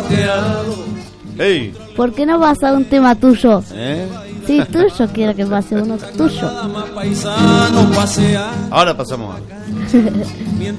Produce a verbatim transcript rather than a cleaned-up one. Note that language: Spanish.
Hey. ¿Por qué no vas a un tema tuyo? ¿Eh? Sí, tuyo, quiero que pase uno tuyo. Ahora pasamos.